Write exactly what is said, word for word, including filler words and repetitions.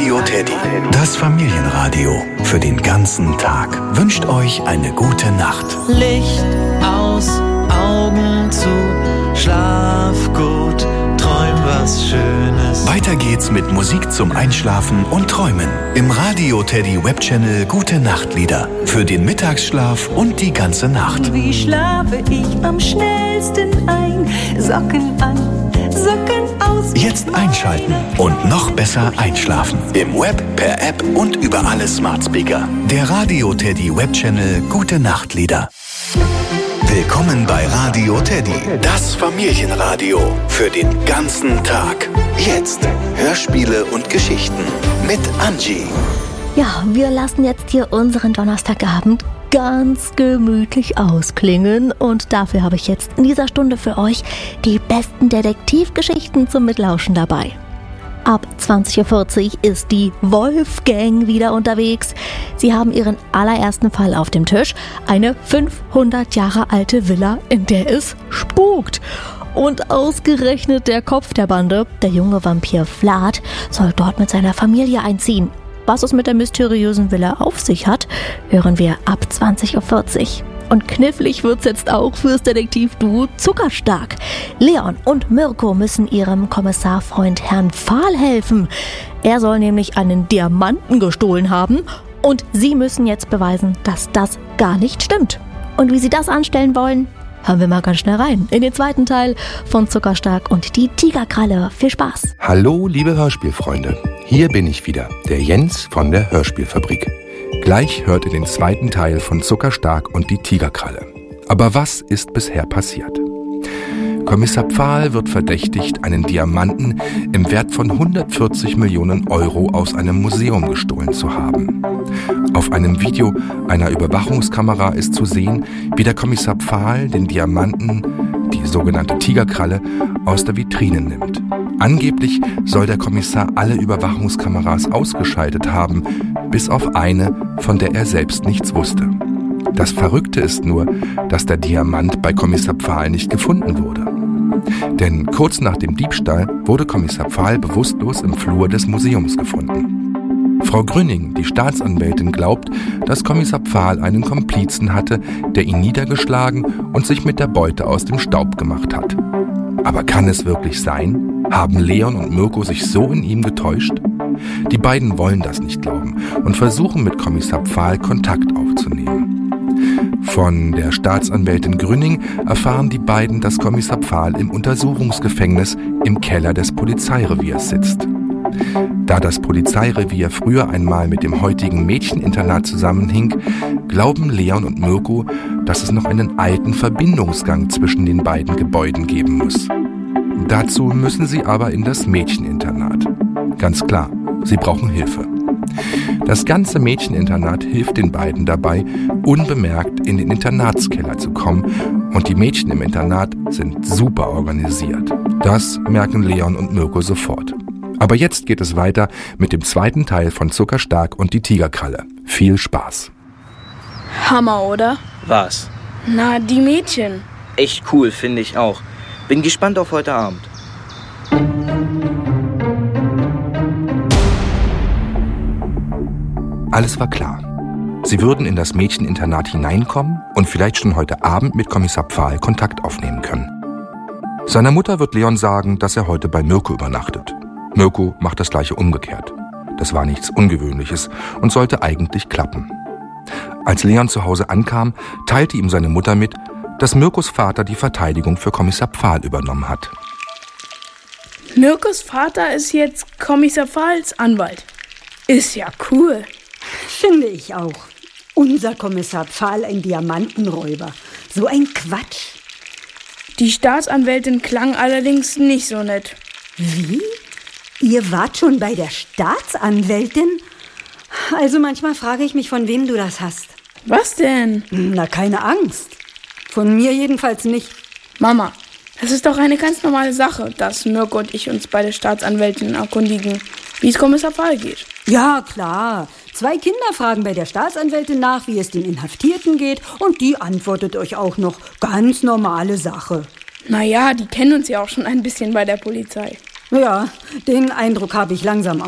Radio Teddy, das Familienradio für den ganzen Tag, wünscht euch eine gute Nacht. Licht aus, Augen zu, schlaf gut, träum was Schönes. Weiter geht's mit Musik zum Einschlafen und Träumen. Im Radio Teddy Webchannel Gute Nachtlieder für den Mittagsschlaf und die ganze Nacht. Wie schlafe ich am schnellsten ein? Socken an, Socken aus. Jetzt einschalten und noch besser einschlafen. Im Web, per App und über alle Smart Speaker. Der Radio Teddy Webchannel Gute Nachtlieder. Willkommen bei Radio Teddy, das Familienradio für den ganzen Tag. Jetzt Hörspiele und Geschichten mit Angie. Ja, wir lassen jetzt hier unseren Donnerstagabend ganz gemütlich ausklingen und dafür habe ich jetzt in dieser Stunde für euch die besten Detektivgeschichten zum Mitlauschen dabei. Ab zwanzig Uhr vierzig ist die Wolfgang wieder unterwegs. Sie haben ihren allerersten Fall auf dem Tisch. Eine fünfhundert Jahre alte Villa, in der es spukt. Und ausgerechnet der Kopf der Bande, der junge Vampir Vlad, soll dort mit seiner Familie einziehen. Was es mit der mysteriösen Villa auf sich hat, hören wir ab zwanzig Uhr vierzig. Und knifflig wird's jetzt auch fürs Detektivduo Zuckerstark. Leon und Mirko müssen ihrem Kommissarfreund Herrn Pfahl helfen. Er soll nämlich einen Diamanten gestohlen haben und sie müssen jetzt beweisen, dass das gar nicht stimmt. Und wie sie das anstellen wollen, hören wir mal ganz schnell rein in den zweiten Teil von Zuckerstark und die Tigerkralle. Viel Spaß! Hallo, liebe Hörspielfreunde. Hier bin ich wieder, der Jens von der Hörspielfabrik. Gleich hört ihr den zweiten Teil von Zuckerstark und die Tigerkralle. Aber was ist bisher passiert? Kommissar Pfahl wird verdächtigt, einen Diamanten im Wert von hundertvierzig Millionen Euro aus einem Museum gestohlen zu haben. Auf einem Video einer Überwachungskamera ist zu sehen, wie der Kommissar Pfahl den Diamanten, die sogenannte Tigerkralle, aus der Vitrine nimmt. Angeblich soll der Kommissar alle Überwachungskameras ausgeschaltet haben, bis auf eine, von der er selbst nichts wusste. Das Verrückte ist nur, dass der Diamant bei Kommissar Pfahl nicht gefunden wurde. Denn kurz nach dem Diebstahl wurde Kommissar Pfahl bewusstlos im Flur des Museums gefunden. Frau Grüning, die Staatsanwältin, glaubt, dass Kommissar Pfahl einen Komplizen hatte, der ihn niedergeschlagen und sich mit der Beute aus dem Staub gemacht hat. Aber kann es wirklich sein? Haben Leon und Mirko sich so in ihm getäuscht? Die beiden wollen das nicht glauben und versuchen mit Kommissar Pfahl Kontakt aufzunehmen. Von der Staatsanwältin Grüning erfahren die beiden, dass Kommissar Pfahl im Untersuchungsgefängnis im Keller des Polizeireviers sitzt. Da das Polizeirevier früher einmal mit dem heutigen Mädcheninternat zusammenhing, glauben Leon und Mirko, dass es noch einen alten Verbindungsgang zwischen den beiden Gebäuden geben muss. Dazu müssen sie aber in das Mädcheninternat. Ganz klar, sie brauchen Hilfe. Das ganze Mädcheninternat hilft den beiden dabei, unbemerkt in den Internatskeller zu kommen, und die Mädchen im Internat sind super organisiert. Das merken Leon und Mirko sofort. Aber jetzt geht es weiter mit dem zweiten Teil von Zuckerstark und die Tigerkralle. Viel Spaß. Hammer, oder? Was? Na, die Mädchen. Echt cool, finde ich auch. Bin gespannt auf heute Abend. Alles war klar. Sie würden in das Mädcheninternat hineinkommen und vielleicht schon heute Abend mit Kommissar Pfahl Kontakt aufnehmen können. Seiner Mutter wird Leon sagen, dass er heute bei Mirko übernachtet. Mirko macht das gleiche umgekehrt. Das war nichts Ungewöhnliches und sollte eigentlich klappen. Als Leon zu Hause ankam, teilte ihm seine Mutter mit, dass Mirkos Vater die Verteidigung für Kommissar Pfahl übernommen hat. Mirkos Vater ist jetzt Kommissar Pfahls Anwalt. Ist ja cool. Finde ich auch. Unser Kommissar Pfahl ein Diamantenräuber. So ein Quatsch. Die Staatsanwältin klang allerdings nicht so nett. Wie? Ihr wart schon bei der Staatsanwältin? Also manchmal frage ich mich, von wem du das hast. Was denn? Na, keine Angst. Von mir jedenfalls nicht. Mama, es ist doch eine ganz normale Sache, dass Mirko und ich uns bei der Staatsanwältin erkundigen, wie es Kommissar Pfahl geht. Ja, klar. Zwei Kinder fragen bei der Staatsanwältin nach, wie es den Inhaftierten geht, und die antwortet euch auch noch. Ganz normale Sache. Naja, die kennen uns ja auch schon ein bisschen bei der Polizei. Ja, den Eindruck habe ich langsam